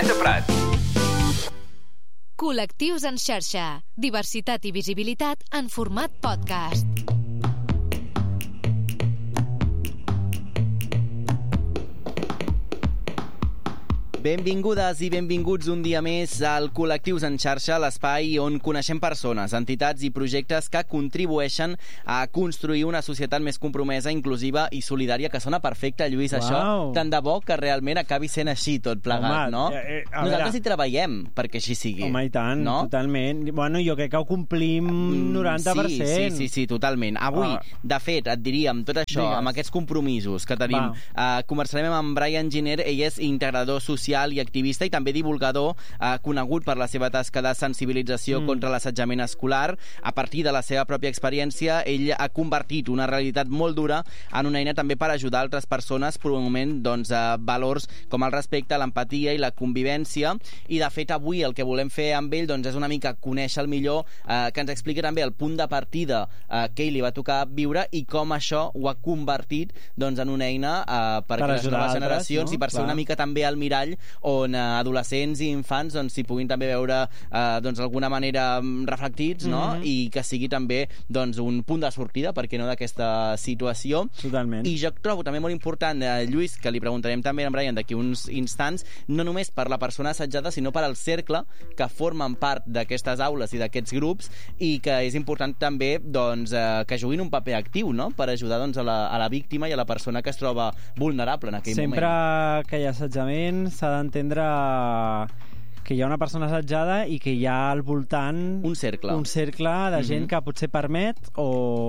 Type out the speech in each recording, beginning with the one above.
Teresa Prat. Col·lectius en xarxa. Diversitat i visibilitat en format podcast. Benvingudes i benvinguts un dia més al Col·lectius en xarxa, l'espai on coneixem persones, entitats i projectes que contribueixen a construir una societat més compromesa, inclusiva i solidària, que sona perfecte, Lluís, això. Tant de bo que realment acabi sent així tot plegat, no? Nosaltres hi treballem perquè així sigui. Home, i tant, no? Totalment. Bueno, jo crec que ho complim 90%. Sí, totalment. Avui, de fet, et diríem tot això, amb aquests compromisos que tenim. Conversarem amb Brian Giner, ell és integrador social i activista i també divulgador conegut per la seva tasca de sensibilització contra l'assetjament escolar. A partir de la seva pròpia experiència, ell ha convertit una realitat molt dura en una eina també per ajudar altres persones promovent valors com el respecte, l'empatia i la convivència. I de fet avui el que volem fer amb ell és una mica conèixer millor, que ens expliqui també el punt de partida que ell li va tocar viure i com això ho ha convertit en una eina perquè les noves generacions i per ser una mica també al mirall on adolescents i infants s'hi puguin també veure d'alguna manera reflectits, no? I que sigui també un punt de sortida, per què no, d'aquesta situació. Totalment. I jo trobo també molt important, Lluís, que li preguntarem també a en Brian d'aquí uns instants, no només per la persona assetjada, sinó per al cercle que formen part d'aquestes aules i d'aquests grups, i que és important també que juguin un paper actiu, no? Per ajudar a la víctima i a la persona que es troba vulnerable en aquell moment. Sempre que hi ha assetjament s'ha d'entendre que hi ha una persona assetjada i que hi ha al voltant un cercle de gent que potser permet o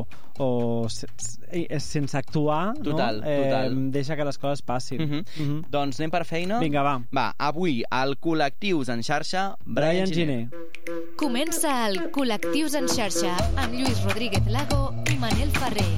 sense actuar total. Deixa que les coses passin. Doncs anem per feina? Vinga, va. Avui al Col·lectius en xarxa, Brian Giner. Comença el Col·lectius en xarxa amb Lluís Rodríguez Lago i Manel Ferrer.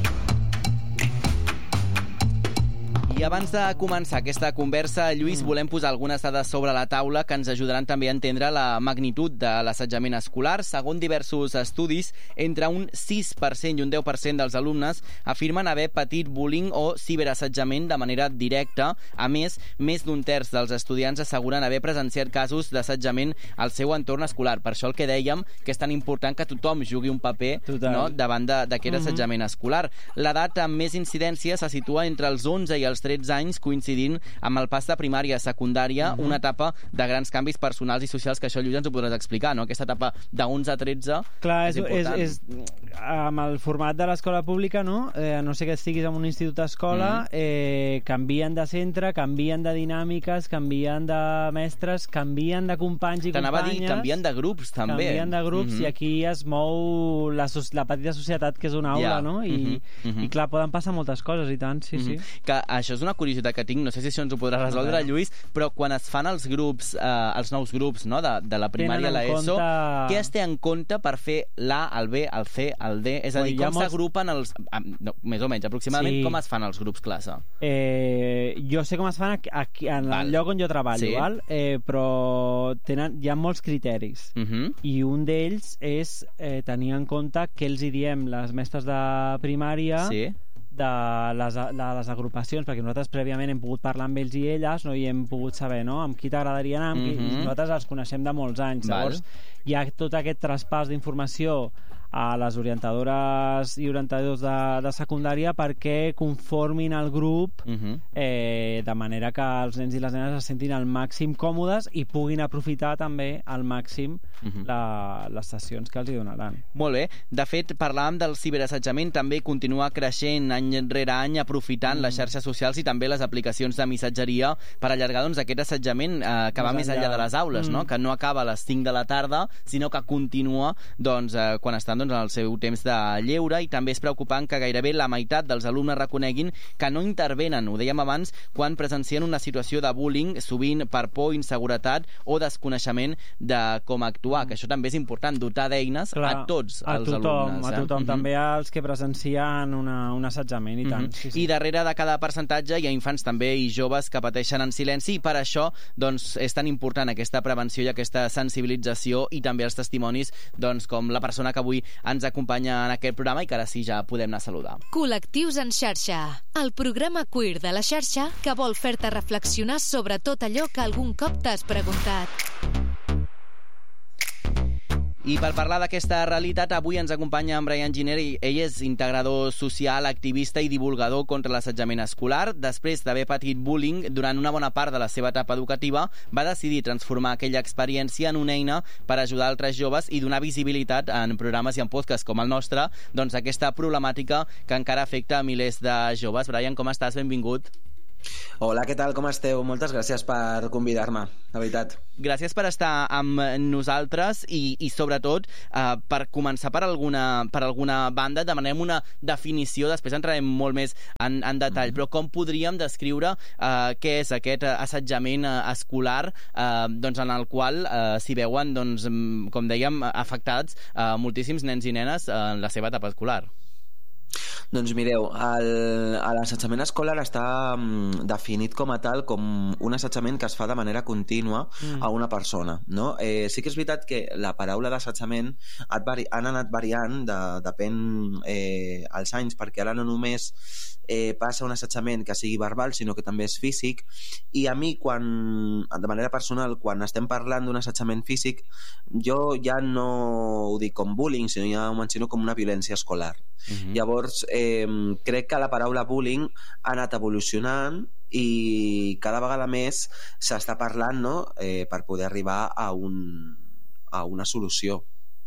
I abans de començar aquesta conversa, Lluís, volem posar algunes dades sobre la taula que ens ajudaran també a entendre la magnitud de l'assetjament escolar. Segons diversos estudis, entre un 6% i un 10% dels alumnes afirmen haver patit bullying o ciberassetjament de manera directa. A més d'un terç dels estudiants asseguren haver presenciat casos d'assetjament al seu entorn escolar. Per això el que dèiem, que és tan important que tothom jugui un paper, no, davant d'aquest assetjament escolar. L'edat amb més incidència se situa entre els 11 i els 13 anys, coincidint amb el pas de primària a secundària, una etapa de grans canvis personals i socials, que això, Lluís, ens ho podràs explicar, no? Aquesta etapa de 11 a 13 és important. És amb el format de l'escola pública, no? No sé que estiguis en un institut d'escola, canvien de centre, canvien de dinàmiques, canvien de mestres, canvien de companys i companyes. T'anava a dir, canvien de grups, també. Canvien de grups, i aquí es mou la petita societat que és una aula, no? I clar, poden passar moltes coses, i tant, sí. Que això és una curiositat que tinc, no sé si això ens ho podràs resoldre, Lluís, però quan es fan els grups, els nous grups, no?, de la primària a l'ESO, què es té en compte per fer l'A, el B, el C, el D? És a dir, com s'agrupen els... més o menys, aproximadament, com es fan els grups classe? Jo sé com es fan aquí, en el lloc on jo treballo, però hi ha molts criteris, i un d'ells és tenir en compte què els hi diem les mestres de primària de les agrupacions, perquè nosaltres prèviament hem pogut parlar amb ells i elles, no? I hem pogut saber, no?, amb qui t'agradaria anar, nosaltres els coneixem de molts anys. Llavors hi ha tot aquest traspàs d'informació a les orientadores i orientadors de secundària perquè conformin el grup de manera que els nens i les nenes es sentin al màxim còmodes i puguin aprofitar també al màxim les sessions que els hi donaran. Molt bé. De fet, parlàvem del ciberassetjament, també continua creixent any rere any, aprofitant les xarxes socials i també les aplicacions de missatgeria per allargar aquest assetjament que va més enllà de les aules, no? Que no acaba a les 5 de la tarda, sinó que continua quan estan en el seu temps de lleure. I també és preocupant que gairebé la meitat dels alumnes reconeguin que no intervenen, ho dèiem abans, quan presencien una situació de bullying, sovint per por, inseguretat o desconeixement de com actuar, que això també és important, dotar d'eines a tots els alumnes. A tothom, també als que presencien un assetjament, i tant. I darrere de cada percentatge hi ha infants també i joves que pateixen en silenci, i per això és tan important aquesta prevenció i aquesta sensibilització, i també els testimonis com la persona que avui ens acompanya en aquest programa i que ara sí ja podem anar a saludar. Col·lectius en xarxa, el programa queer de la xarxa que vol fer-te reflexionar sobre tot allò que algun cop t'has preguntat. I per parlar d'aquesta realitat, avui ens acompanya en Brian Giner. Ell és integrador social, activista i divulgador contra l'assetjament escolar. Després d'haver patit bullying durant una bona part de la seva etapa educativa, va decidir transformar aquella experiència en una eina per ajudar altres joves i donar visibilitat en programes i en podcasts com el nostre, doncs aquesta problemàtica que encara afecta a milers de joves. Brian, com estàs? Benvingut. Hola, què tal? Com esteu? Moltes gràcies per convidar-me, la veritat. Gràcies per estar amb nosaltres i sobretot, per començar per alguna banda, demanem una definició, després entrarem molt més en detall, però com podríem descriure què és aquest assetjament escolar doncs en el qual s'hi veuen, doncs, com dèiem, afectats moltíssims nens i nenes en la seva etapa escolar? Doncs mireu, l'assetjament escolar està definit com a tal, com un assetjament que es fa de manera contínua a una persona, no? Sí que és veritat que la paraula d'assetjament han anat variant, depèn els anys, perquè ara no només passa un assetjament que sigui verbal, sinó que també és físic, i a mi, de manera personal, quan estem parlant d'un assetjament físic, jo ja no ho dic com bullying, sinó ja ho menciono com una violència escolar. Llavors, crec que la paraula bullying ha anat evolucionant i cada vegada més s'està parlant, no? Per poder arribar a una solució.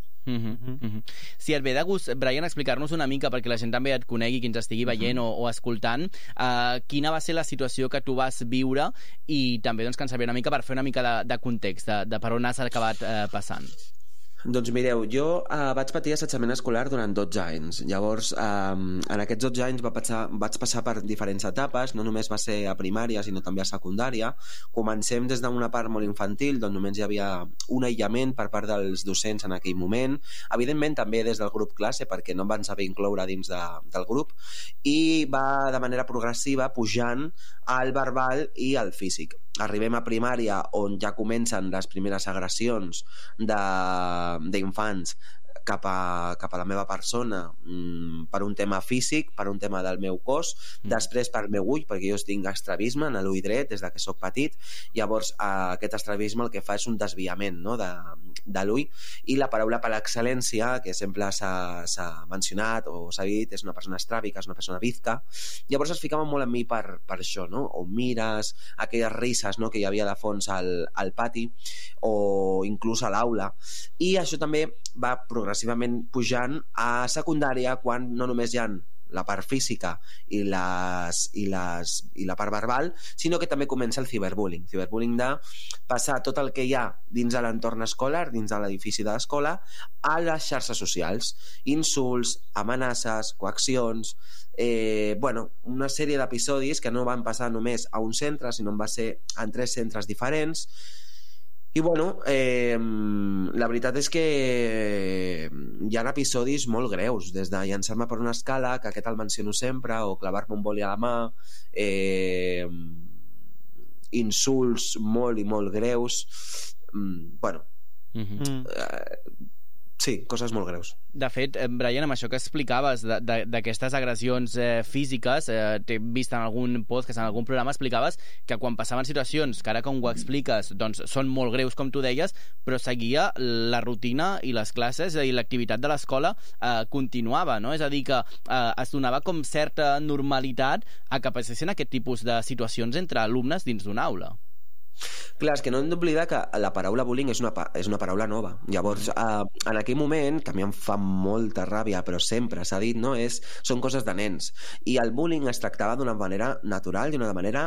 Si et ve de gust, Brian, explicar-nos una mica, perquè la gent també et conegui, qui ens estigui veient o escoltant, quina va ser la situació que tu vas viure i també doncs, que ens sabia una mica per fer una mica de context, de per on has acabat passant. Doncs mireu, jo vaig patir assetjament escolar durant 12 anys. Llavors, en aquests 12 anys vaig passar per diferents etapes, no només va ser a primària, sinó també a secundària. Comencem des d'una part molt infantil, on només hi havia un aïllament per part dels docents en aquell moment. Evidentment, també des del grup classe, perquè no em van saber incloure dins del grup, i va de manera progressiva pujant al verbal i al físic. Arribem a primària, on ja comencen les primeres agressions d'infants cap a la meva persona, per un tema físic, per un tema del meu cos, després per meu ull, perquè jo tinc estrabisme en l'ull dret des que soc petit. Llavors aquest estrabisme el que fa és un desviament, no? de l'ull, i la paraula per excel·lència que sempre s'ha mencionat o s'ha dit és una persona estràbica, és una persona bizca. Llavors es ficaven molt en mi per això, no? O mires, aquelles risses, no? Que hi havia de fons al pati o inclús a l'aula, i això també va progressivament pujant a secundària, quan no només hi ha la part física i la part verbal, sinó que també comença el ciberbullying de passar tot el que hi ha dins de l'entorn escolar, dins de l'edifici de l'escola, a les xarxes socials, insults, amenaces, coaccions, una sèrie d'episodis que no van passar només a un centre, sinó va ser en 3 centres diferents. I la veritat és que hi ha episodis molt greus, des de llançar-me per una escala, que aquest el menciono sempre, o clavar-me un boli a la mà, insults molt i molt greus, sí, coses molt greus. De fet, Brian, amb això que explicaves d'aquestes agressions físiques, t'he vist en algun podcast, en algun programa, explicaves que quan passaven situacions que ara com ho expliques doncs són molt greus, com tu deies, però seguia la rutina i les classes, és a dir, l'activitat de l'escola continuava, no? És a dir, que es donava com certa normalitat a que passessin aquest tipus de situacions entre alumnes dins d'una aula. Clar, és que no hem d'oblidar que la paraula bullying és una paraula nova. Llavors, en aquell moment, que a mi em fa molta ràbia, però sempre s'ha dit, no? Són coses de nens. I el bullying es tractava d'una manera natural, d'una manera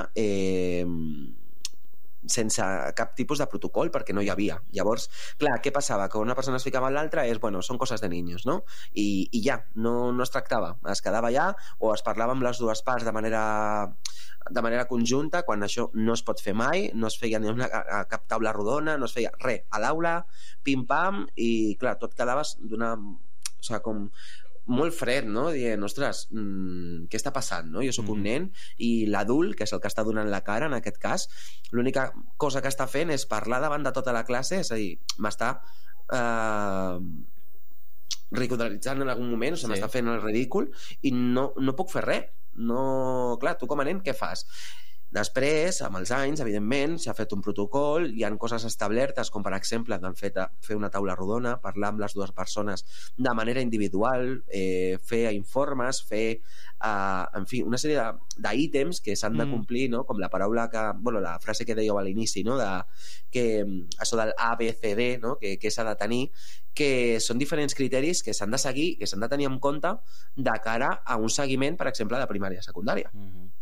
sense cap tipus de protocol, perquè no hi havia. Llavors, clar, què passava? Que una persona es ficava en l'altra són coses de niños, no? I ja, no es tractava. Es quedava allà, o es parlava amb les dues parts de manera conjunta, quan això no es pot fer mai, no es feia ni a cap taula rodona, no es feia res, a l'aula, pim-pam, i clar, tot quedaves com molt fred, no? Dient, ostres, què està passant, no? Jo sóc un nen i l'adult, que és el que està donant la cara en aquest cas, l'única cosa que està fent és parlar davant de tota la classe, és a dir, m'està ridicularitzant en algun moment, o se m'està fent el ridícul, i no puc fer res. No... Clar, tu com a nen què fas? Després, amb els anys, evidentment, s'ha fet un protocol, hi ha coses establertes, com per exemple fer una taula rodona, parlar amb les dues persones de manera individual, fer informes, fer, en fi, una sèrie d'ítems que s'han de complir, no? Com la paraula que... Bueno, la frase que dèieu a l'inici, no? Això del ABCD, no? Que s'ha de tenir, que són diferents criteris que s'han de seguir, que s'han de tenir en compte de cara a un seguiment, per exemple, de primària i secundària.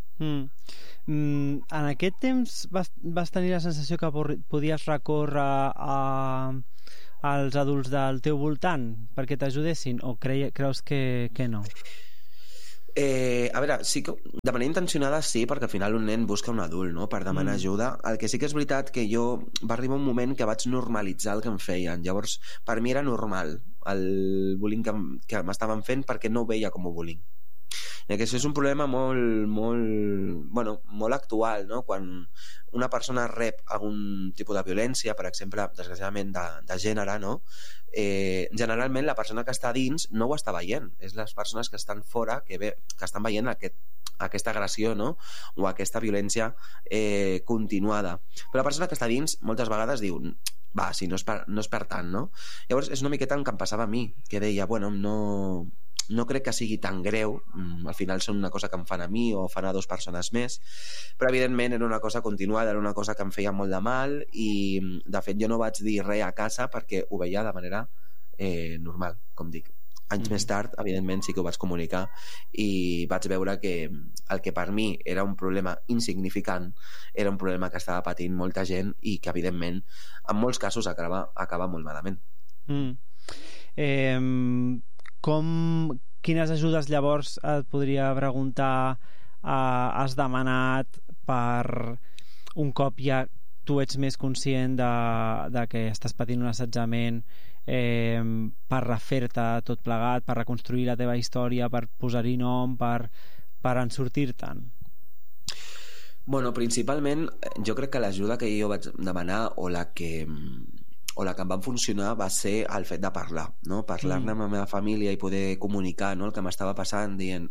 En aquest temps vas tenir la sensació que podies recórrer als adults del teu voltant perquè t'ajudessin, o creus que no? A veure, sí que de manera intencionada sí, perquè al final un nen busca un adult, no?, per demanar ajuda. El que sí que és veritat que jo va arribar un moment que vaig normalitzar el que em feien. Llavors, per mi era normal el bullying que m'estaven fent, perquè no ho veia com a bullying. I aquest és un problema molt actual, no? Quan una persona rep algun tipus de violència, per exemple, desgraciadament de gènere, no? Generalment la persona que està dins no ho està veient, és les persones que estan fora que estan veient aquesta agressió, no? O aquesta violència continuada. Però la persona que està dins moltes vegades diu, va, si no és per tant, no? Llavors és una miqueta el que em passava a mi, que deia, bueno, no crec que sigui tan greu, al final són una cosa que em fan a mi o fan a dues persones més, però evidentment era una cosa continuada, era una cosa que em feia molt de mal, i de fet jo no vaig dir res a casa perquè ho veia de manera normal, com dic. Anys més tard, evidentment, sí que ho vaig comunicar i vaig veure que el que per mi era un problema insignificant era un problema que estava patint molta gent i que, evidentment, en molts casos acaba molt malament. Quines ajudes llavors et podria preguntar has demanat per un cop ja tu ets més conscient de que estàs patint un assetjament, per refer-te tot plegat, per reconstruir la teva història, per posar-hi nom, per en sortir-te'n? Bueno, principalment jo crec que l'ajuda que jo vaig demanar o la que em va funcionar va ser el fet de parlar, no? Parlar-ne amb la meva família i poder comunicar, no?, el que m'estava passant, dient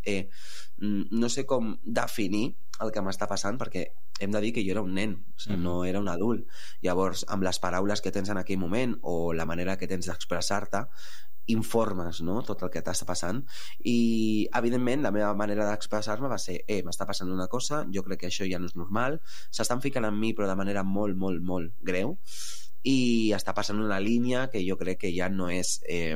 no sé com definir el que m'està passant, perquè hem de dir que jo era un nen, o sigui, no era un adult. Llavors, amb les paraules que tens en aquell moment o la manera que tens d'expressar-te, informes, no?, tot el que t'està passant. I evidentment la meva manera d'expressar-me va ser m'està passant una cosa, jo crec que això ja no és normal, s'estan ficant en mi però de manera molt, molt, molt greu, i està passant una línia que jo crec que ja no és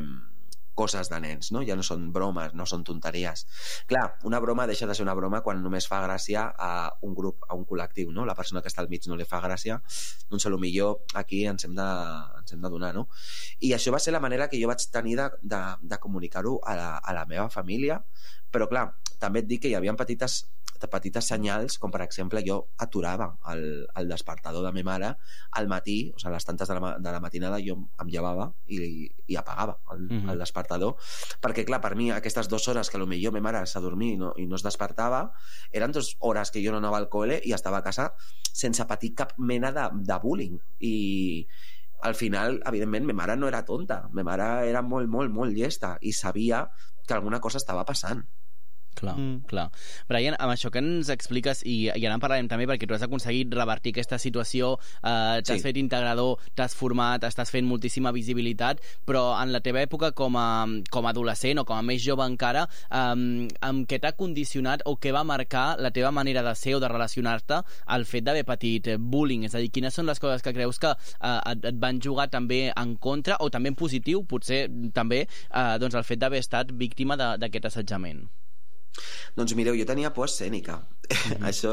coses de nens, no? Ja no són bromes, no són tonteries. Clar, una broma deixa de ser una broma quan només fa gràcia a un grup, a un col·lectiu, no? La persona que està al mig no li fa gràcia, doncs potser aquí ens hem de donar, no? I això va ser la manera que jo vaig tenir de comunicar-ho a la meva família, però clar, també et dic que hi havia petites senyals, com per exemple jo aturava el despertador de ma mare al matí, o sigui, a les tantes de la matinada jo em llevava i apagava el despertador, perquè clar, per mi aquestes 2 hores que potser ma mare s'adormia i no es despertava, eren 2 hores que jo no anava al col·le i estava a casa sense patir cap mena de bullying. I al final, evidentment, ma mare no era tonta, ma mare era molt, molt, molt llesta i sabia que alguna cosa estava passant. Clar. Brian, amb això que ens expliques, i ara en parlarem també perquè tu has aconseguit revertir aquesta situació, t'has fet integrador, t'has format, estàs fent moltíssima visibilitat, però en la teva època com a adolescent o com a més jove encara, amb què t'ha condicionat o què va marcar la teva manera de ser o de relacionar-te al fet d'haver patit bullying? És a dir, quines són les coses que creus que et van jugar també en contra o també en positiu, potser també doncs el fet d'haver estat víctima d'aquest assetjament? Doncs mireu, jo tenia por escènica. Això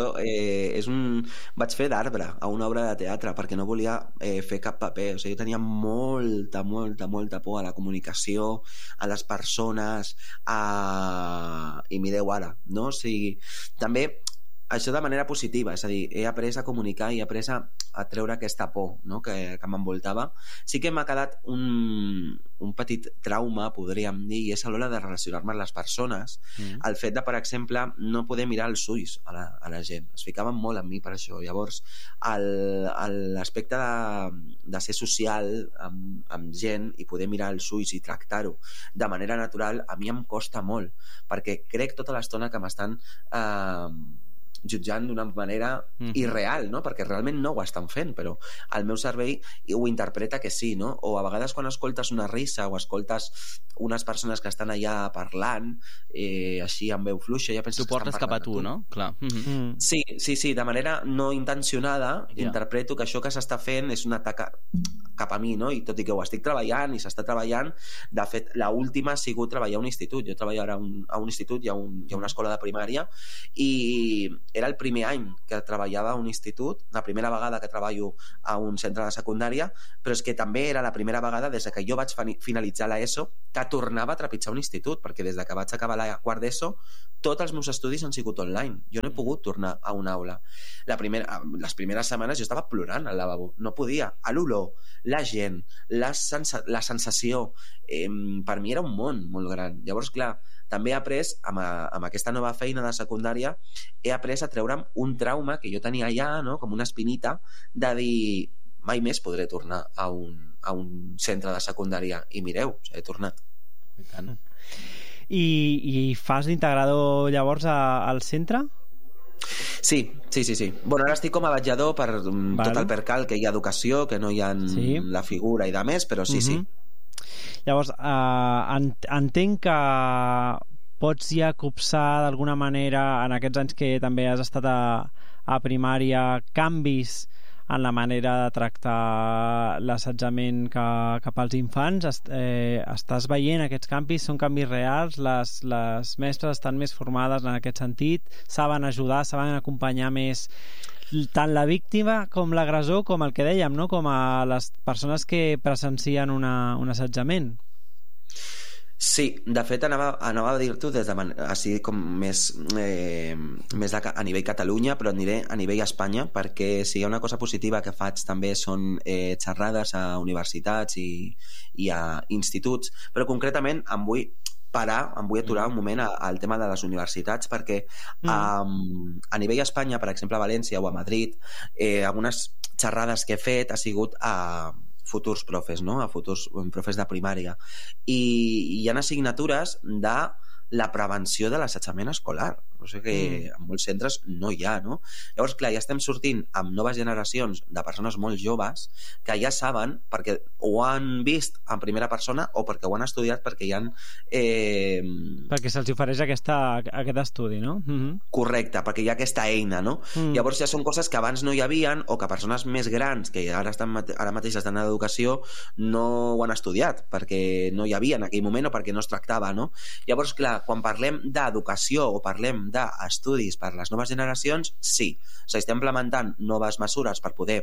vaig fer d'arbre a una obra de teatre perquè no volia fer cap paper. O sigui, jo tenia molta por a la comunicació, a les persones, i mireu ara, no? O sigui, també això de manera positiva, és a dir, he après a comunicar i he après a treure aquesta por, no? que m'envoltava. Sí que m'ha quedat un petit trauma, podríem dir, i és a l'hora de relacionar-me amb les persones. El fet de, per exemple, no poder mirar els ulls a la gent. Es ficaven molt en mi per això. Llavors, l'aspecte de ser social amb gent i poder mirar els ulls i tractar-ho de manera natural, a mi em costa molt, perquè crec tota l'estona que m'estan jutjant d'una manera irreal, no? Perquè realment no ho estan fent, però el meu cervell ho interpreta que sí, no? O a vegades quan escoltes una risa o escoltes unes persones que estan allà parlant així amb veu fluixa, ja penses que portes cap a tu, no? Clar. Sí, de manera no intencionada interpreto que això que s'està fent és un atac cap a mi, no? I tot i que ho estic treballant i s'està treballant, de fet, l'última ha sigut treballar a un institut. Jo treballo ara a un institut i a una escola de primària, i era el primer any que treballava a un institut, la primera vegada que treballo a un centre de secundària, però és que també era la primera vegada des que jo vaig finalitzar l'ESO que tornava a trepitjar un institut, perquè des que vaig acabar la quart d'ESO tots els meus estudis han sigut online. Jo no he pogut tornar a una aula. Les primeres setmanes jo estava plorant al lavabo, no podia. L'olor, la gent, la sensació, per mi era un món molt gran. Llavors, clar, també he après, amb aquesta nova feina de secundària, he après a treure'm un trauma que jo tenia allà, no? Com una espinita, de dir, mai més podré tornar a un centre de secundària. I mireu, he tornat. I fas d'integrador llavors al centre? Sí. Bueno, ara estic com a vetllador per tot el percal que hi ha educació, que no hi ha la figura i de més, però sí. Llavors, entenc que pots ja copsar d'alguna manera, en aquests anys que també has estat a primària, canvis en la manera de tractar l'assetjament cap als infants. Estàs veient aquests canvis? Són canvis reals? Les mestres estan més formades en aquest sentit? Saben ajudar, saben acompanyar més tant la víctima com l'agressor, com el que dèiem, no? Com a les persones que presencien un assetjament? Sí, de fet anava a dir-t'ho des de així com més a nivell Catalunya, però aniré a nivell Espanya, perquè si hi ha una cosa positiva que faig també són xerrades a universitats i a instituts, però concretament em vull aturar un moment al tema de les universitats, perquè a nivell Espanya, per exemple a València o a Madrid, algunes xerrades que he fet ha sigut a futurs profes, no? A futurs profes de primària, i hi ha assignatures de la prevenció de l'assetjament escolar, cosa que en molts centres no hi ha, no? Llavors, clar, ja estem sortint amb noves generacions de persones molt joves que ja saben, perquè ho han vist en primera persona o perquè ho han estudiat, perquè hi han... Perquè se'ls ofereix aquest estudi, no? Correcte, perquè hi ha aquesta eina, no? Llavors ja són coses que abans no hi havien, o que persones més grans que ara mateix estan a l'educació no ho han estudiat, perquè no hi havia en aquell moment o perquè no es tractava, no? Llavors, clar, quan parlem d'educació o parlem d'estudis per a les noves generacions, sí, s'estan implementant noves mesures per poder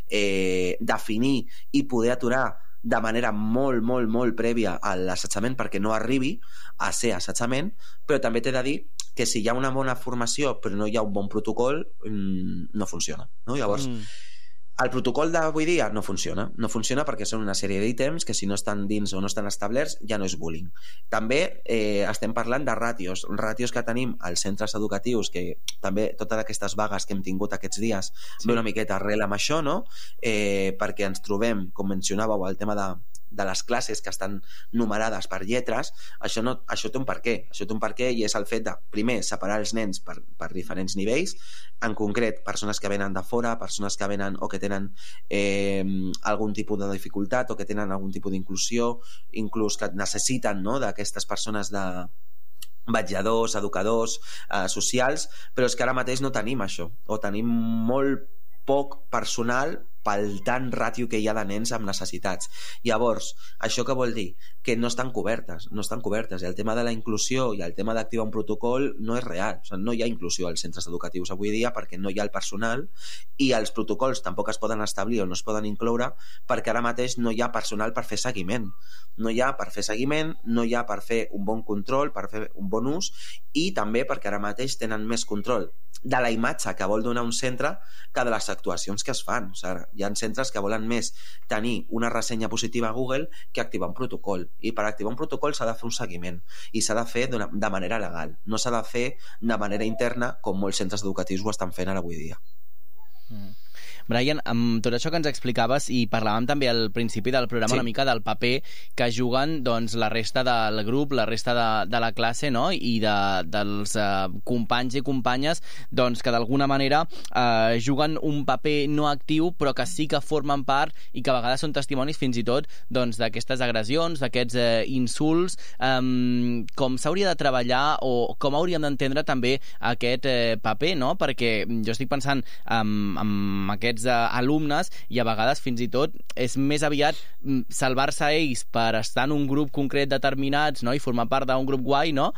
definir i poder aturar de manera molt, molt, molt prèvia a l'assetjament perquè no arribi a ser assetjament, però també t'he de dir que si hi ha una bona formació però no hi ha un bon protocol, no funciona, no? Llavors, el protocol d'avui dia no funciona perquè són una sèrie d'ítems que si no estan dins o no estan establerts ja no és bullying. També estem parlant de ràtios que tenim als centres educatius, que també totes aquestes vagues que hem tingut aquests dies ve una miqueta arrel amb això, no? Perquè ens trobem, com mencionàveu, el tema de les classes que estan numerades per lletres. Això té un perquè, i és el fet de, primer, separar els nens per diferents nivells, en concret persones que venen de fora, persones que venen o que tenen algun tipus de dificultat o que tenen algun tipus d'inclusió, inclús que necessiten, no?, d'aquestes persones de vetlladors, educadors, socials, però és que ara mateix no tenim això, o tenim molt poc personal pel tant ràtio que hi ha de nens amb necessitats. Llavors, això què vol dir? Que no estan cobertes, i el tema de la inclusió i el tema d'activar un protocol no és real. O sigui, no hi ha inclusió als centres educatius avui dia perquè no hi ha el personal, i els protocols tampoc es poden establir o no es poden incloure perquè ara mateix no hi ha personal per fer seguiment. No hi ha per fer seguiment, no hi ha per fer un bon control, per fer un bon ús, i també perquè ara mateix tenen més control de la imatge que vol donar un centre que de les actuacions que es fan. O sigui, hi ha centres que volen més tenir una ressenya positiva a Google que activar un protocol. I per activar un protocol s'ha de fer un seguiment i s'ha de fer de manera legal. No s'ha de fer de manera interna com molts centres educatius ho estan fent ara avui dia. Brian, amb tot això que ens explicaves, i parlàvem també al principi del programa una mica del paper que juguen doncs, la resta del grup, la resta de la classe, no? I dels companys i companyes doncs, que d'alguna manera juguen un paper no actiu però que sí que formen part i que a vegades són testimonis fins i tot doncs, d'aquestes agressions, d'aquests insults, com s'hauria de treballar o com hauríem d'entendre també aquest paper, no? Perquè jo estic pensant en aquests alumnes i a vegades fins i tot és més aviat salvar-se a ells per estar en un grup concret determinats, no? I formar part d'un grup guai, no?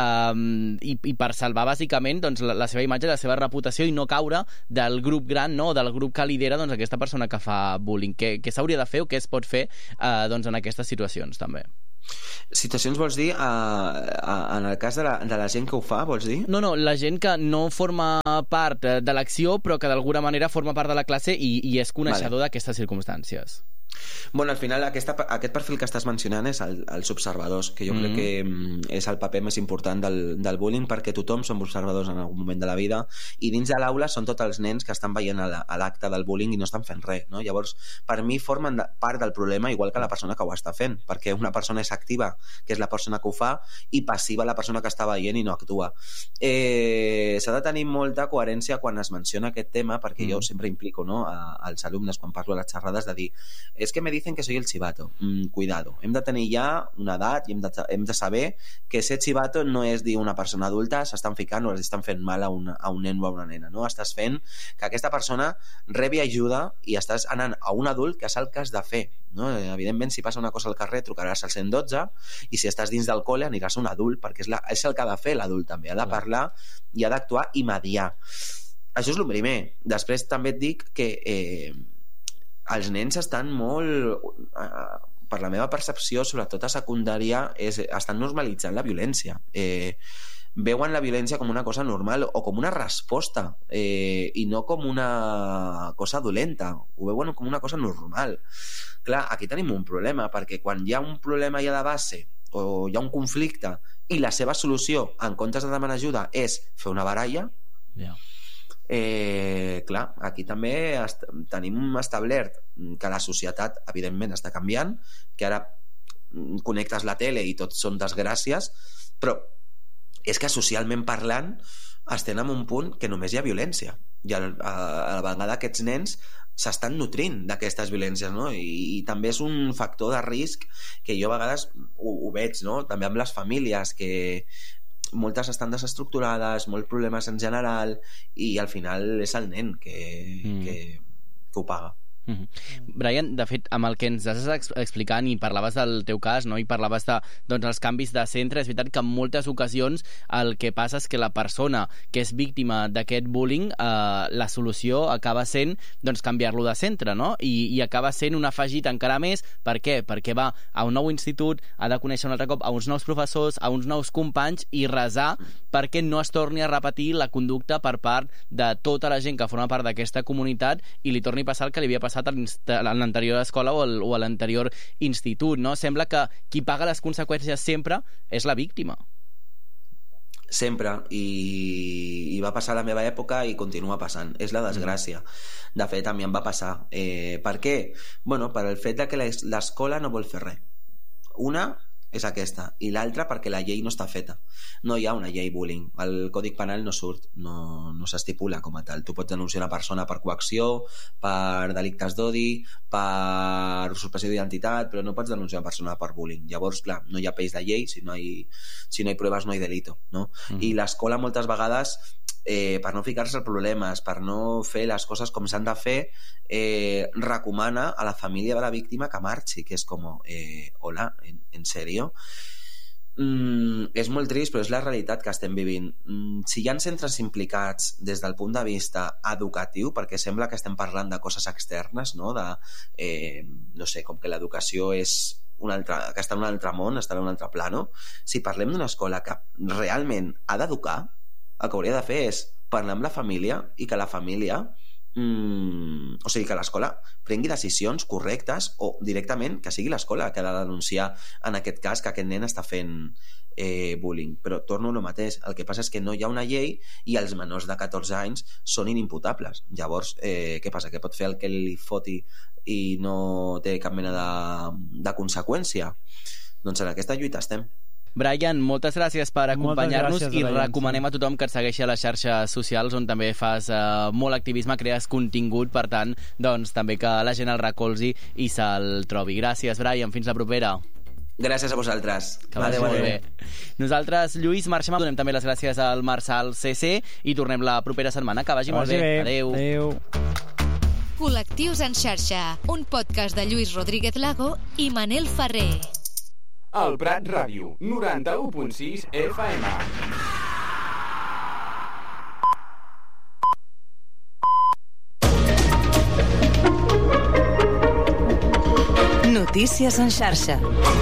I per salvar bàsicament doncs, la seva imatge, la seva reputació i no caure del grup gran, no? Del grup que lidera doncs, aquesta persona que fa bullying. Què s'hauria de fer o què es pot fer doncs, en aquestes situacions també? Situacions vols dir en el cas de la gent que ho fa, vols dir? No, la gent que no forma part de l'acció però que d'alguna manera forma part de la classe i és coneixedor d'aquestes circumstàncies. Bueno, al final aquest perfil que estàs mencionant és els observadors, que jo crec que és el paper més important del bullying, perquè tothom som observadors en algun moment de la vida i dins de l'aula són tots els nens que estan veient l'acte del bullying i no estan fent res, no? Llavors, per mi formen part del problema igual que la persona que ho està fent, perquè una persona és activa, que és la persona que ho fa, i passiva la persona que està veient i no actua. S'ha de tenir molta coherència quan es menciona aquest tema, perquè jo sempre implico, no, als alumnes quan parlo a les xerrades de dir es que me dicen que soy el chivato. Cuidado, hem de tenir ja una edat i hem de saber que ser chivato no és dir una persona adulta s'estan ficant o estan fent mal a un nen o a una nena, no? Estàs fent que aquesta persona rebi ajuda i estàs anant a un adult que sap el que has de fer, no? Evidentment, si passa una cosa al carrer trucaràs al 112 i si estàs dins del col·le aniràs a un adult perquè és el que ha de fer l'adult també, ha de parlar i ha d'actuar i mediar. Això és el primer. Després també et dic que els nens estan molt, per la meva percepció, sobretot a secundària, estan normalitzant la violència. Veuen la violència com una cosa normal o com una resposta i no com una cosa dolenta. Ho veuen com una cosa normal. Clar, aquí tenim un problema, perquè quan hi ha un problema ja de base o hi ha un conflicte i la seva solució, en comptes de demanar ajuda, és fer una baralla, clar, aquí també tenim establert que la societat evidentment està canviant, que ara connectes la tele i tot són desgràcies, però és que socialment parlant estem en un punt que només hi ha violència i a la vegada aquests nens s'estan nutrint d'aquestes violències, no? I també és un factor de risc que jo a vegades ho veig, no? També amb les famílies que moltes estan desestructurades, molts problemes en general i al final és el nen que ho paga. Brian, de fet, amb el que ens estàs explicant i parlaves del teu cas, no? I parlaves de els canvis de centre, és veritat que en moltes ocasions el que passa és que la persona que és víctima d'aquest bullying, la solució acaba sent canviar-lo de centre, no? I acaba sent un afegit encara més. Per què? Perquè va a un nou institut, ha de conèixer un altre cop a uns nous professors, a uns nous companys i resar perquè no es torni a repetir la conducta per part de tota la gent que forma part d'aquesta comunitat i li torni a passar el que li havia passat a l'anterior escola o a l'anterior institut, no? Sembla que qui paga les conseqüències sempre és la víctima. Sempre, i va passar a la meva època i continua passant, és la desgràcia. De fet, a mi em va passar. Per què? Bueno, per el fet que l'escola no vol fer res. Una és aquesta, i l'altra perquè la llei no està feta. No hi ha una llei bullying, el Còdic Penal no surt, no s'estipula com a tal. Tu pots denunciar una persona per coacció, per delictes d'odi, per usurpació d'identitat, però no pots denunciar una persona per bullying. Llavors, clar, no hi ha peix de llei, si no hay pruebas no hay delito, no? I l'escola moltes vegades per no ficar-se en problemes, per no fer les coses com s'han de fer, recomana a la família de la víctima que marxi, que és com hola, en serio? És molt trist, però és la realitat que estem vivint. Si hi ha centres implicats des del punt de vista educatiu, perquè sembla que estem parlant de coses externes, no? No sé, com que l'educació és que està en un altre món, està en un altre plano. Si parlem d'una escola que realment ha d'educar, el que hauria de fer és parlar amb la família i que la família, o sigui, que l'escola prengui decisions correctes o directament que sigui l'escola que ha de denunciar en aquest cas que aquest nen està fent bullying. Però torno a lo mateix, el que passa és que no hi ha una llei i els menors de 14 anys són inimputables. Llavors, què passa? Que pot fer el que li foti i no té cap mena de conseqüència? Doncs en aquesta lluita estem. Brian, moltes gràcies per acompanyar-nos i recomanem a tothom que et segueixi a les xarxes socials on també fas molt activisme, crees contingut, per tant, doncs també que la gent el recolzi i se'l trobi. Gràcies, Brian, fins la propera. Gràcies a vosaltres. Que vagi molt bé. Nosaltres, Lluís, marxem, donem també les gràcies al Marçal CC i tornem la propera setmana. Que vagi molt bé. Adéu. Col·lectius en xarxa, un podcast de Lluís Rodríguez Lago i Manel Ferrer. El Prat Ràdio, 91.6 FM. Notícies en xarxa.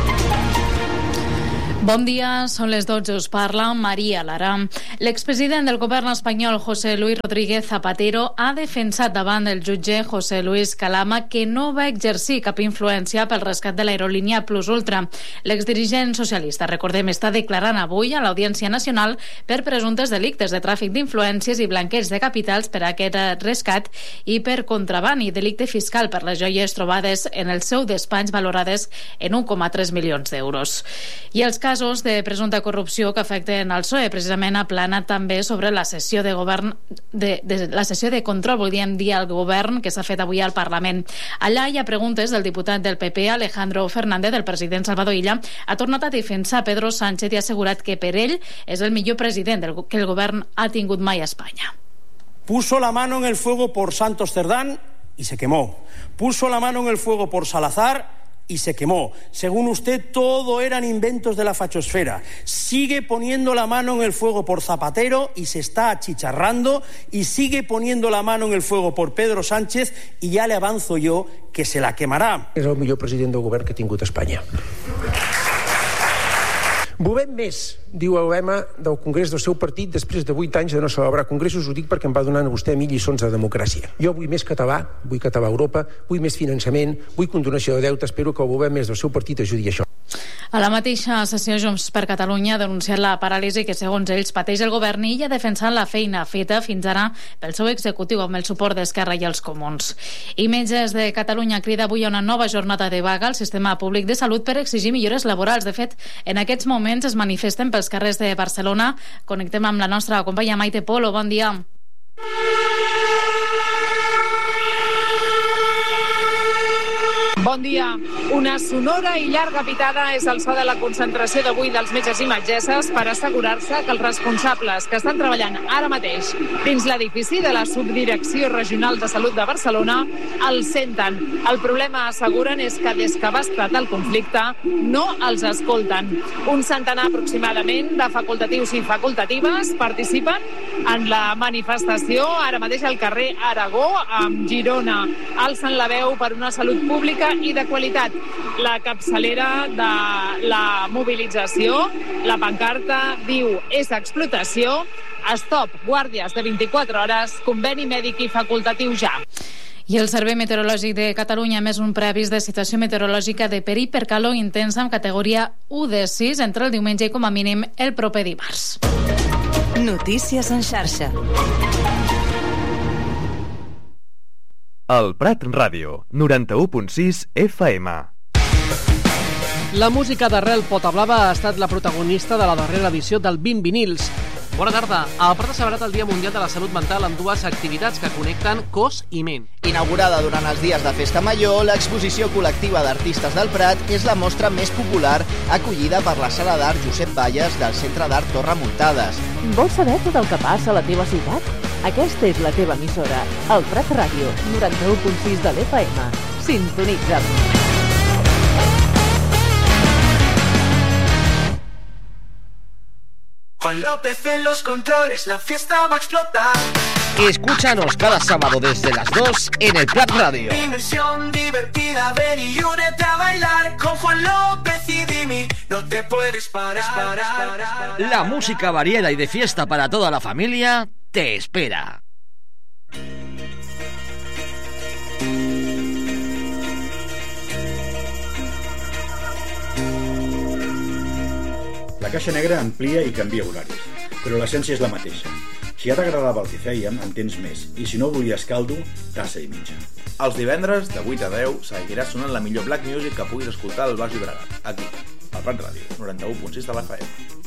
Bon dia, són les 12, us parla Maria Lara. L'expresident del govern espanyol, José Luis Rodríguez Zapatero, ha defensat davant del jutge José Luis Calama que no va exercir cap influència pel rescat de l'aerolínia Plus Ultra. L'exdirigent socialista, recordem, està declarant avui a l'Audiència Nacional per presumptes delictes de tràfic d'influències i blanqueig de capitals per a aquest rescat i per contraban i delicte fiscal per les joies trobades en el seu despatx valorades en 1,3 milions d'euros. I els casos de presumpta corrupció que afecten el PSOE precisament ha planat també sobre la sessió de govern la sessió de control, volíem dir, al govern que s'ha fet avui al Parlament. Allà hi ha preguntes del diputat del PP, Alejandro Fernández, del president Salvador Illa, ha tornat a defensar Pedro Sánchez i ha assegurat que per ell és el millor president que el govern ha tingut mai a Espanya. Puso la mano en el fuego por Santos Cerdán y se quemó. Puso la mano en el fuego por Salazar y se quemó. Según usted, todo eran inventos de la fachosfera. Sigue poniendo la mano en el fuego por Zapatero y se está achicharrando, y sigue poniendo la mano en el fuego por Pedro Sánchez, y ya le avanzo yo que se la quemarà. És el millor president del govern que ha tingut Espanya. Volem més, diu el lema del Congrés del seu partit després de 8 anys de no celebrar congressos. Ho dic perquè em va donant a vostè a mi lliçons de democràcia. Jo vull més català, vull català a Europa, vull més finançament, vull condonació de deute. Espero que el govern més del seu partit ajudi a això. A la mateixa sessió, Junts per Catalunya ha denunciat la paràlisi que, segons ells, pateix el govern i ha defensat la feina feta fins ara pel seu executiu amb el suport d'Esquerra i els Comuns. I Metges de Catalunya crida avui a una nova jornada de vaga al sistema públic de salut per exigir millores laborals. De fet, en aquests moments es manifesten pels carrers de Barcelona. Connectem amb la nostra companya Maite Polo. Bon dia. Bon dia. Una sonora i llarga pitada és el so de la concentració d'avui dels metges i metgesses per assegurar-se que els responsables que estan treballant ara mateix dins l'edifici de la Subdirecció Regional de Salut de Barcelona el senten. El problema, asseguren, és que des que va esclatar el conflicte no els escolten. Un centenar aproximadament de facultatius i facultatives participen en la manifestació ara mateix al carrer Aragó, amb Girona. Alcen la veu per una salut pública i de qualitat. La capçalera de la mobilització, la pancarta, diu: és explotació, stop, guàrdies de 24 hores, conveni mèdic i facultatiu ja. I el Servei Meteorològic de Catalunya ha emès un preavís de situació meteorològica de perill per calor intensa amb categoria 1 de 6 entre el diumenge i com a mínim el proper dimarts. Notícies en xarxa. El Prat Ràdio, 91.6 FM. La música d'Arrel Potablava ha estat la protagonista de la darrera edició del 20 vinils. Bona tarda. El Prat ha celebrat el Dia Mundial de la Salut Mental amb dues activitats que connecten cos i ment. Inaugurada durant els dies de Festa Major, l'exposició col·lectiva d'artistes del Prat és la mostra més popular acollida per la Sala d'Art Josep Valles del Centre d'Art Torre Muntades. Vols saber tot el que passa a la teva ciutat? Aquesta és la teva emissora, el Prat Ràdio, 91.6 de l'FM. Sintonitza'm. Juan López en los controles, la fiesta va a explotar. Escúchanos cada sábado desde las 2 en el Prat Radio. Dimensión divertida, ven y únete a bailar con Juan López y Dimi. No te puedes parar. La música variada y de fiesta para toda la familia te espera. La Caixa Negra amplia i canvia horaris, però l'essència és la mateixa. Si ja t'agradava el que fèiem, en tens més, i si no volies caldo, tassa i mitja. Els divendres, de 8 a 10, seguirà sonant la millor black music que puguis escoltar al Baix Llobregat, aquí, al Prat Ràdio, 91.6 de l'FM.